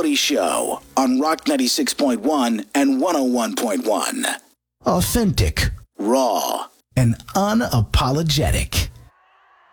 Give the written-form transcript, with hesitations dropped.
Party Show on Rock 96.1 and 101.1. Authentic, raw, and unapologetic.